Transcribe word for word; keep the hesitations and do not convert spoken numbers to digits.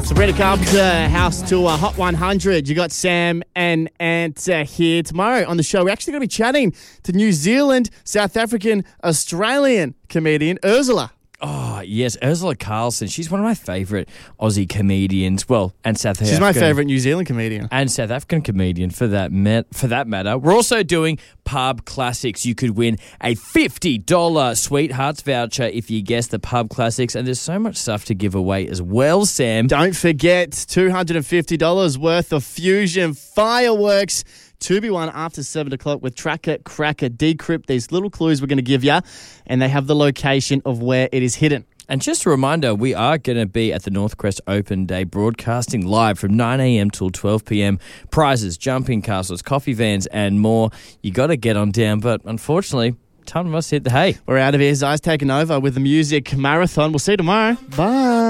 Sabrina Carpenter, House Tour, Hot one hundred. You got Sam and Ant uh, here. Tomorrow on the show, we're actually going to be chatting to New Zealand, South African, Australian comedian Ursula. Oh, yes, Ursula Carlson. She's one of my favourite Aussie comedians. Well, and South African. She's my favourite New Zealand comedian. And South African comedian for that met, for that matter. We're also doing Pub Classics. You could win a fifty dollars Sweethearts voucher if you guess the Pub Classics. And there's so much stuff to give away as well, Sam. Don't forget two hundred fifty dollars worth of Fusion fireworks to be won after seven o'clock with Tracker Cracker. Decrypt these little clues we're going to give you, and they have the location of where it is hidden. And just a reminder, we are going to be at the Northcrest Open Day broadcasting live from nine a.m. till twelve p.m. Prizes, jumping castles, coffee vans and more. You got to get on down, but unfortunately, time must hit the hay. We're out of here. Zai's taking over with the music marathon. We'll see you tomorrow. Bye.